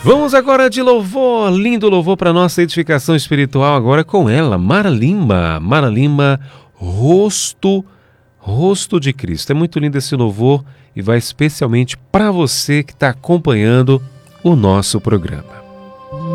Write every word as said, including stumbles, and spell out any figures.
Vamos agora de louvor, lindo louvor para nossa edificação espiritual, agora com ela, Mara Lima. Mara Lima, rosto, rosto de Cristo. É muito lindo esse louvor e vai especialmente para você que está acompanhando o nosso programa.